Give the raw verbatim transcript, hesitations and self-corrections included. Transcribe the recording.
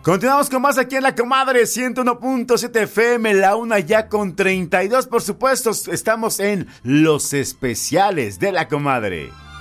Continuamos con más aquí en La Comadre, ciento uno punto siete F M, la una ya con treinta y dos, por supuesto, estamos en los especiales de La Comadre.